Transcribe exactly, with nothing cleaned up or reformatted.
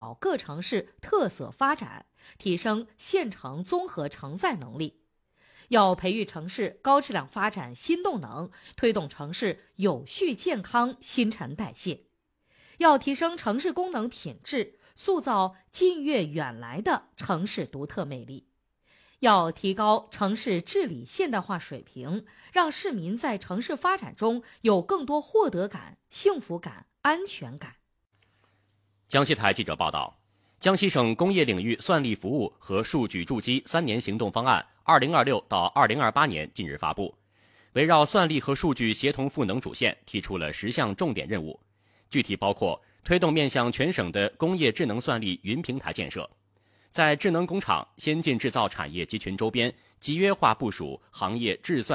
好各城市特色发展，提升县城综合承载能力。要培育城市高质量发展新动能，推动城市有序健康新陈代谢。要提升城市功能品质，塑造近悦远来的城市独特魅力。要提高城市治理现代化水平，让市民在城市发展中有更多获得感、幸福感、安全感。 江西台记者报道，江西省工业领域算力服务和数据筑基三年行动方案二零二六到二零二八年近日发布，围绕算力和数据协同赋能主线，提出了十项重点任务，具体包括推动面向全省的工业智能算力云平台建设，在智能工厂、先进制造产业集群周边集约化部署行业智算